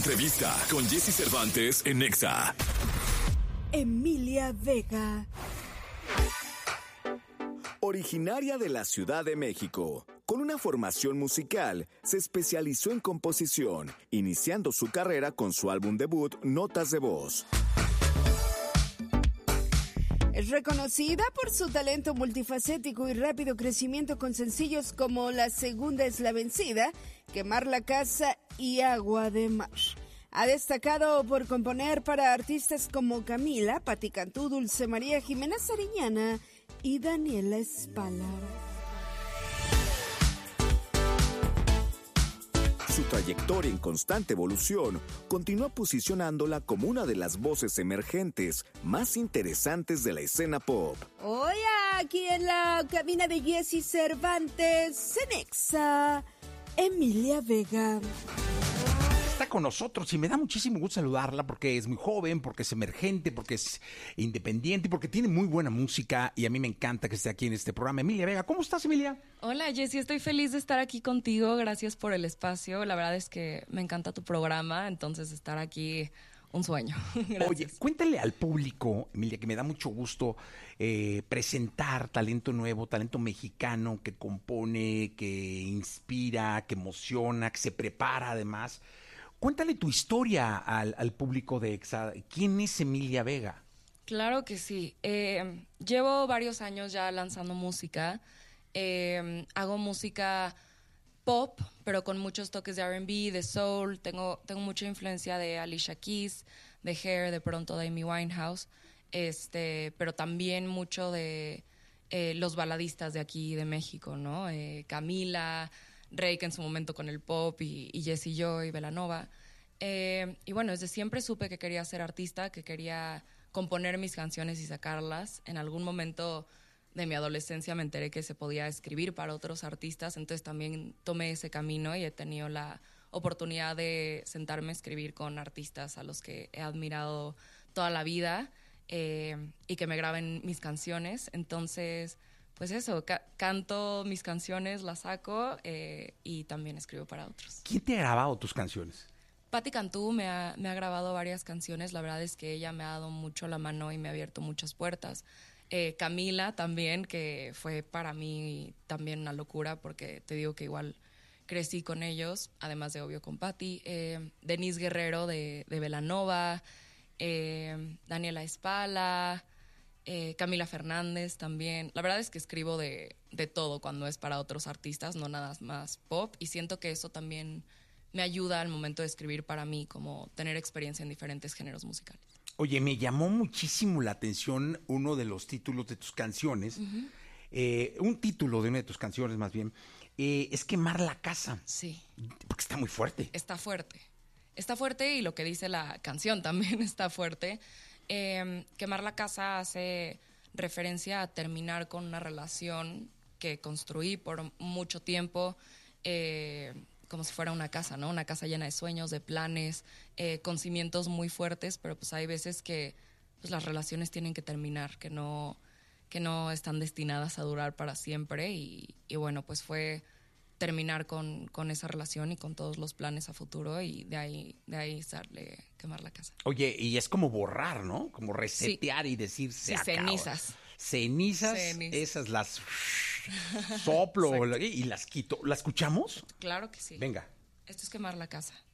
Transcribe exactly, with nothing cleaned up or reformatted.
entrevista con Jessy Cervantes en Nexa. Emilia Vega. Originaria de la Ciudad de México, con una formación musical, se especializó en composición, iniciando su carrera con su álbum debut Notas de Voz. Es reconocida por su talento multifacético y rápido crecimiento con sencillos como La Segunda es la Vencida, Quemar la Casa y Agua de Mar. Ha destacado por componer para artistas como Camila, Patti Cantú, Dulce María, Jimena Sariñana y Daniela Espala. Su trayectoria en constante evolución continúa posicionándola como una de las voces emergentes más interesantes de la escena pop. Hoy aquí en la cabina de Jessy Cervantes, en Nexa, Emilia Vega. Está con nosotros y me da muchísimo gusto saludarla porque es muy joven, porque es emergente, porque es independiente y porque tiene muy buena música y a mí me encanta que esté aquí en este programa. Emilia Vega, ¿cómo estás, Emilia? Hola, Jessy, estoy feliz de estar aquí contigo, gracias por el espacio, la verdad es que me encanta tu programa, entonces estar aquí, un sueño. Oye, cuéntale al público, Emilia, que me da mucho gusto eh, presentar talento nuevo, talento mexicano que compone, que inspira, que emociona, que se prepara además. Cuéntale tu historia al, al público de Exa. ¿Quién es Emilia Vega? Claro que sí. Eh, llevo varios años ya lanzando música. Eh, hago música pop, pero con muchos toques de R and B, de soul. Tengo, tengo mucha influencia de Alicia Keys, de Hair, de pronto de Amy Winehouse. Este, pero también mucho de eh, los baladistas de aquí, de México, ¿no? Eh, Camila, Reik en su momento con el pop y, y Jessie Joy, Belanova. Eh, y bueno, desde siempre supe que quería ser artista, que quería componer mis canciones y sacarlas. En algún momento de mi adolescencia me enteré que se podía escribir para otros artistas, entonces también tomé ese camino y he tenido la oportunidad de sentarme a escribir con artistas a los que he admirado toda la vida eh, y que me graben mis canciones. Entonces, pues eso, ca- canto mis canciones, las saco eh, y también escribo para otros. ¿Quién te ha grabado tus canciones? Patti Cantú me ha, me ha grabado varias canciones, la verdad es que ella me ha dado mucho la mano y me ha abierto muchas puertas. Eh, Camila también, que fue para mí también una locura porque te digo que igual crecí con ellos, además de obvio con Patti. Eh, Denise Guerrero de, de Belanova, eh, Daniela Espala, Eh, Camila Fernández también. La verdad es que escribo de, de todo cuando es para otros artistas, no nada más pop, y siento que eso también me ayuda al momento de escribir para mí, como tener experiencia en diferentes géneros musicales. Oye, me llamó muchísimo la atención uno de los títulos de tus canciones, uh-huh. eh, un título de una de tus canciones más bien, eh, es Quemar la Casa. Sí. Porque está muy fuerte. Está fuerte. Está fuerte y lo que dice la canción también está fuerte. Eh, quemar la casa hace referencia a terminar con una relación que construí por mucho tiempo, eh, como si fuera una casa, ¿no? Una casa llena de sueños, de planes, eh, con cimientos muy fuertes, pero pues hay veces que pues, las relaciones tienen que terminar, que no, que no están destinadas a durar para siempre y, y bueno, pues fue terminar con, con esa relación y con todos los planes a futuro y de ahí, de ahí sale quemar la casa. Oye, y es como borrar, ¿no? Como resetear sí. y decir se sí, acaba. cenizas. Cenizas, cenizas. Esas las soplo y las quito. ¿La escuchamos? Claro que sí. Venga. Esto es Quemar la Casa.